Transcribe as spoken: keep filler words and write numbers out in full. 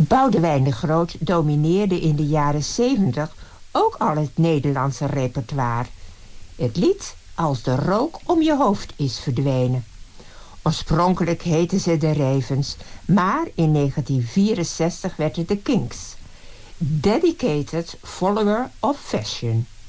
Boudewijn de Groot domineerde in de jaren zeventig ook al het Nederlandse repertoire. Het lied Als de rook om je hoofd is verdwenen. Oorspronkelijk heten ze de Ravens, maar in negentien vierenzestig werd het de Kinks. Dedicated Follower of Fashion.